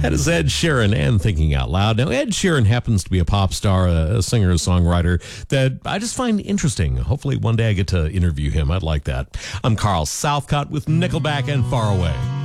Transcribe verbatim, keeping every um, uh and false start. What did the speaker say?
That is Ed Sheeran and Thinking Out Loud. Now, Ed Sheeran happens to be a pop star, a, a singer, a songwriter that I just find interesting. Hopefully one day I get to interview him. I'd like that. I'm Carl Southcott with Nickelback and Far Away.